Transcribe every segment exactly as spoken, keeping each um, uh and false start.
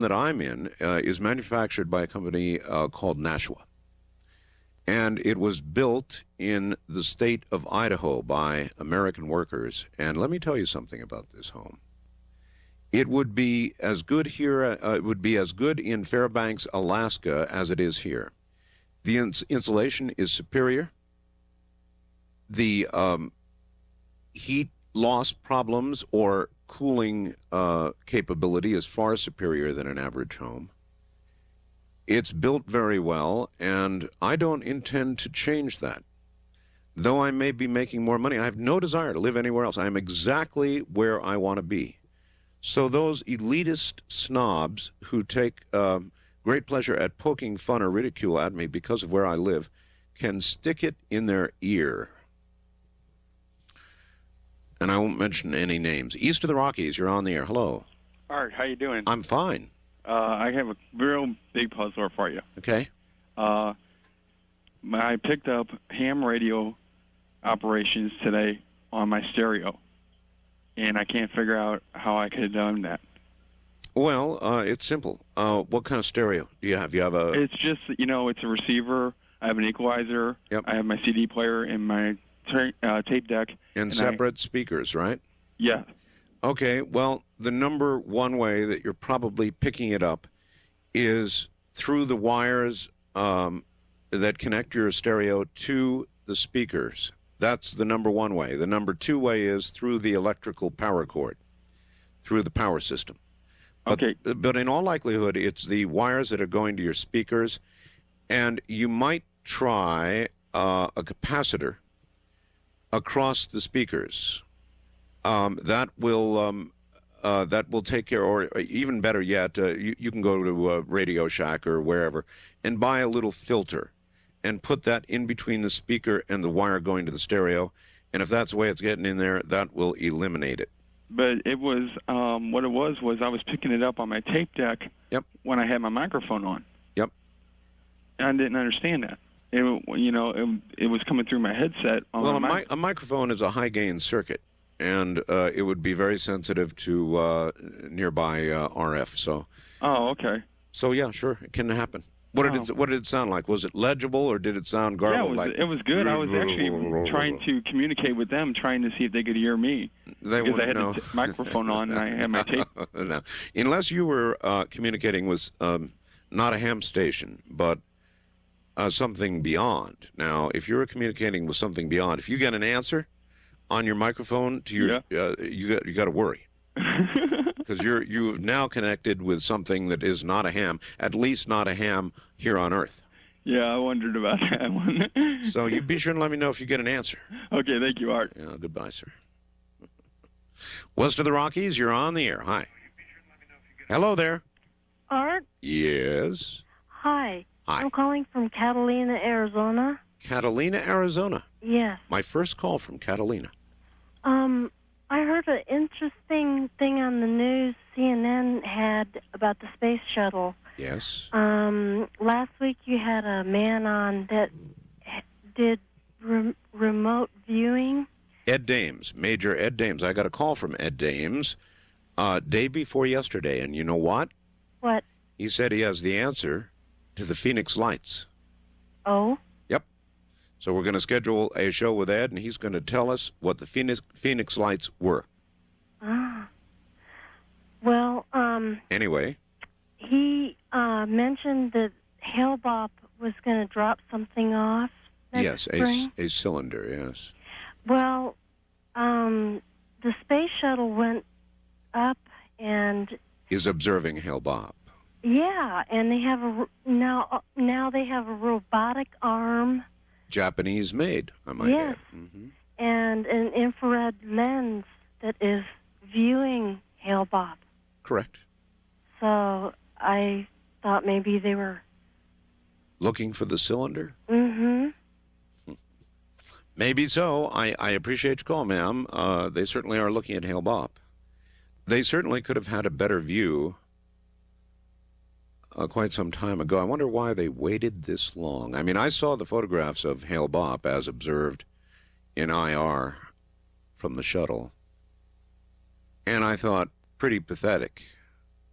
that I'm in uh, is manufactured by a company uh, called Nashua. And it was built in the state of Idaho by American workers. And let me tell you something about this home. It would be as good here, uh, it would be as good in Fairbanks, Alaska, as it is here. The ins- insulation is superior. The um, heat loss problems or cooling uh, capability is far superior than an average home. It's built very well, and I don't intend to change that. Though I may be making more money, I have no desire to live anywhere else. I am exactly where I want to be. So those elitist snobs who take um, great pleasure at poking fun or ridicule at me because of where I live can stick it in their ear. And I won't mention any names. East of the Rockies, you're on the air. Hello. Art, how you doing? I'm fine. Uh, I have a real big puzzler for you. Okay. Uh, I picked up ham radio operations today on my stereo, and I can't figure out how I could have done that. Well, uh, it's simple. Uh, what kind of stereo do you have? You have a... It's just, you know, it's a receiver. I have an equalizer. Yep. I have my C D player and my ta- uh, tape deck. And, and separate I, speakers, right? Yeah. Okay, well, the number one way that you're probably picking it up is through the wires um, that connect your stereo to the speakers. That's the number one way. The number two way is through the electrical power cord, through the power system. But, okay. But in all likelihood, it's the wires that are going to your speakers, and you might try uh, a capacitor across the speakers. Um, that will um, uh, that will take care, or even better yet, uh, you, you can go to uh, Radio Shack or wherever and buy a little filter and put that in between the speaker and the wire going to the stereo. And if that's the way it's getting in there, that will eliminate it. But it was, um, what it was, was I was picking it up on my tape deck Yep. when I had my microphone on. Yep. And I didn't understand that. It, you know, it, it was coming through my headset. On Well, my a, mic- mi- a microphone is a high-gain circuit, and uh, it would be very sensitive to uh, nearby uh, R F. So, oh, okay. so yeah, sure, it can happen. What did Oh. it What did it sound like? Was it legible, or did it sound Yeah, garbled? it was, like it was good. I was actually trying to communicate with them, trying to see if they could hear me. They because I had wouldn't the know. t- microphone on and I had my tape. No. Unless you were uh, communicating with um, not a ham station, but uh, something beyond. Now, if you're communicating with something beyond, if you get an answer on your microphone to your, Yeah. uh, you got you got to worry. Because you're you've now connected with something that is not a ham, at least not a ham here on Earth. Yeah, I wondered about that one. So you be sure and let me know if you get an answer. Okay, thank you, Art. Yeah, goodbye, sir. West of the Rockies, you're on the air. Hi. Hello there. Art? Yes. Hi. Hi. I'm calling from Catalina, Arizona. Catalina, Arizona. Yes. My first call from Catalina. Um, I heard an interesting thing on the news C N N had about the space shuttle. Yes. Um, last week you had a man on that did re- remote viewing. Ed Dames, Major Ed Dames. I got a call from Ed Dames uh, day before yesterday, and you know what? What? He said he has the answer to the Phoenix Lights. Oh? Yep. So we're going to schedule a show with Ed, and he's going to tell us what the Phoenix Phoenix Lights were. Ah. Well, um... Anyway. He uh, mentioned that Hale-Bopp was going to drop something off next Yes, spring. a, a cylinder, yes. Well, um, the space shuttle went up, and Is observing Hale-Bopp. yeah, and they have a now now they have a robotic arm. Japanese made, I might Yes. add. Mm-hmm. And an infrared lens that is viewing Hale-Bopp. Correct. So I thought maybe they were. Looking for the cylinder? Mm-hmm. Maybe so. I, I appreciate your call, ma'am. Uh, they certainly are looking at Hale-Bopp. They certainly could have had a better view uh, quite some time ago. I wonder why they waited this long. I mean, I saw the photographs of Hale-Bopp as observed in I R from the shuttle, and I thought, pretty pathetic.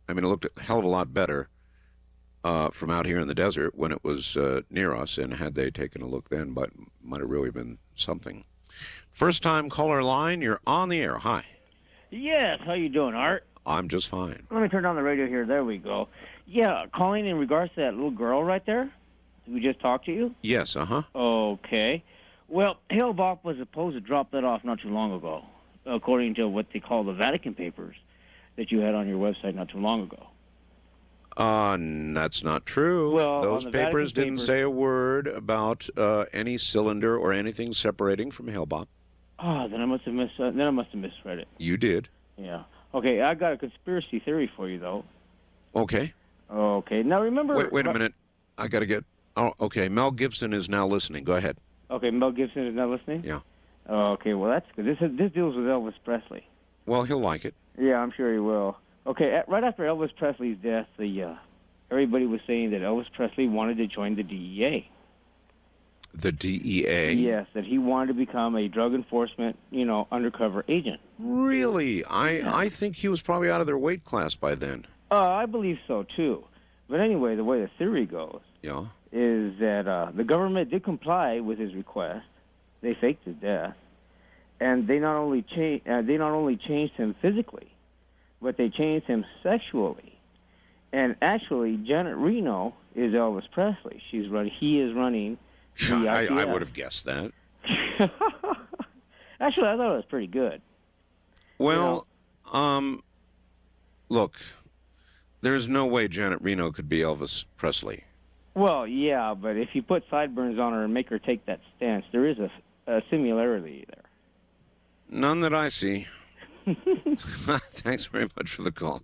I mean, it looked a hell of a lot better uh, from out here in the desert when it was uh, near us, and had they taken a look then, but might have really been something. First time caller line, you're on the air. Hi. Yes, how you doing, Art? I'm just fine. Let me turn down the radio here. There we go. Yeah, calling in regards to that little girl right there. Did we just talk to you? Yes, uh-huh. Okay. Well, Hale-Bopp was supposed to drop that off not too long ago, according to what they call the Vatican Papers that you had on your website not too long ago. Uh, that's not true. Well, those on the papers Vatican didn't papers- say a word about uh, any cylinder or anything separating from Hale-Bopp. Ah, then I must have mis- uh, then I must have misread it. You did. Yeah. Okay, I got a conspiracy theory for you, though. Okay. Okay. Now, remember... Wait, wait a minute. I got to get... Oh, okay. Mel Gibson is now listening. Go ahead. Okay, Mel Gibson is not listening? Yeah. Okay, well, that's good. This, is, this deals with Elvis Presley. Well, he'll like it. Yeah, I'm sure he will. Okay, at, right after Elvis Presley's death, the uh, everybody was saying that Elvis Presley wanted to join the D E A. The D E A? Yes, that he wanted to become a drug enforcement, you know, undercover agent. Really? I, I think he was probably out of their weight class by then. Uh, I believe so, too. But anyway, the way the theory goes Yeah. is that uh, the government did comply with his request. They faked his death. And they not only cha- uh, they not only changed him physically, but they changed him sexually. And actually, Janet Reno is Elvis Presley. She's run. He is running the I, I T F. I would have guessed that. Actually, I thought it was pretty good. Well, um, look, there's no way Janet Reno could be Elvis Presley. Well, yeah, but if you put sideburns on her and make her take that stance, there is a, a similarity there. None that I see. Thanks very much for the call.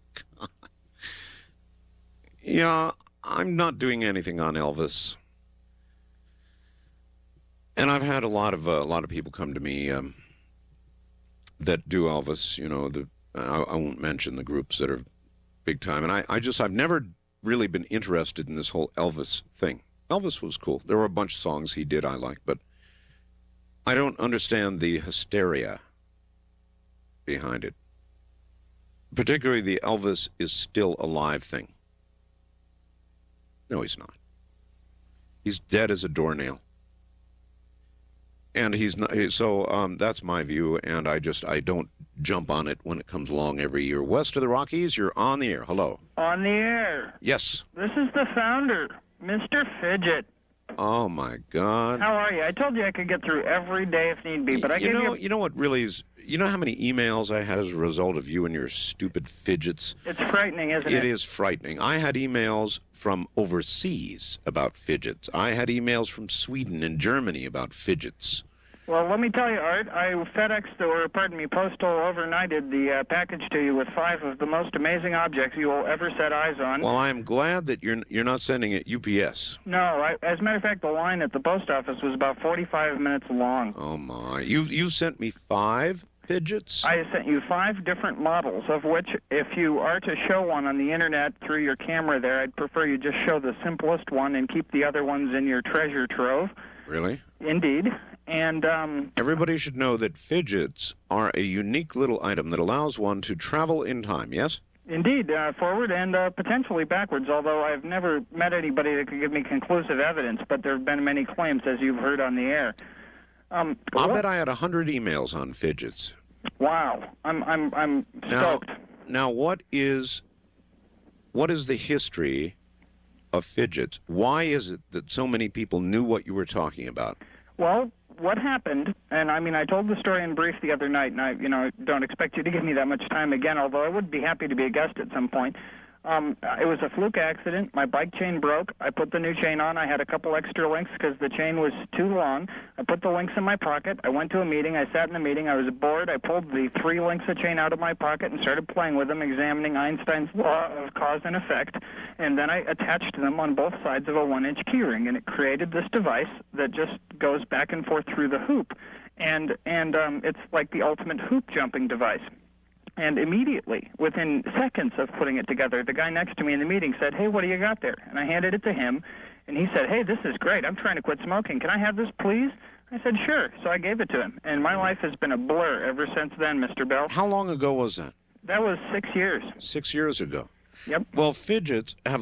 Yeah, I'm not doing anything on Elvis. And I've had a lot of uh, a lot of people come to me um, that do Elvis. You know, the I, I won't mention the groups that are big time. And I, I just I've never really been interested in this whole Elvis thing. Elvis was cool. There were a bunch of songs he did I liked, but I don't understand the hysteria behind it. Particularly the Elvis is still alive thing. No, he's not. He's dead as a doornail. And he's not, so um, that's my view, and I just, I don't jump on it when it comes along every year. West of the Rockies, you're on the air. Hello. On the air. Yes. This is the founder, Mister Fidget. Oh, my God. How are you? I told you I could get through every day if need be, but I you gave know, you... you know what really is, you know how many emails I had as a result of you and your stupid fidgets? It's frightening, isn't it? It is frightening. I had emails from overseas about fidgets. I had emails from Sweden and Germany about fidgets. Well, let me tell you, Art, I FedExed, or pardon me, postal overnighted the uh, package to you with five of the most amazing objects you will ever set eyes on. Well, I'm glad that you're you're not sending it U P S. No, I, as a matter of fact, the line at the post office was about forty-five minutes long. Oh, my. You, you sent me five fidgets? I sent you five different models, of which, if you are to show one on the Internet through your camera there, I'd prefer you just show the simplest one and keep the other ones in your treasure trove. Really? Indeed. And um, everybody should know that fidgets are a unique little item that allows one to travel in time, yes? Indeed, uh, forward and uh, potentially backwards, although I've never met anybody that could give me conclusive evidence, but there have been many claims, as you've heard on the air. Um, I'll what? bet I had a hundred emails on fidgets. Wow. I'm, I'm, I'm stoked. Now, now what is, what is the history of fidgets? Why is it that so many people knew what you were talking about? Well, what happened, and I mean, I told the story in brief the other night, and I, you know, don't expect you to give me that much time again, although I would be happy to be a guest at some point. Um, it was a fluke accident. My bike chain broke. I put the new chain on. I had a couple extra links because the chain was too long. I put the links in my pocket. I went to a meeting. I sat in the meeting. I was bored. I pulled the three links of chain out of my pocket and started playing with them, examining Einstein's law of cause and effect. And then I attached them on both sides of a one-inch keyring, and it created this device that just goes back and forth through the hoop. And, and um, it's like the ultimate hoop jumping device. And immediately, within seconds of putting it together, the guy next to me in the meeting said, "Hey, what do you got there?" And I handed it to him, and he said, "Hey, this is great. I'm trying to quit smoking. Can I have this, please?" I said, "Sure." So I gave it to him. And my life has been a blur ever since then, Mister Bell. How long ago was that? That was six years. Six years ago. Yep. Well, fidgets have